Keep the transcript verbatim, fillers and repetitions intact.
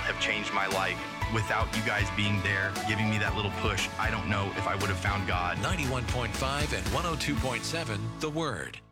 have changed my life. Without you guys being there, giving me that little push, I don't know if I would have found God. ninety-one point five and one oh two point seven, The Word.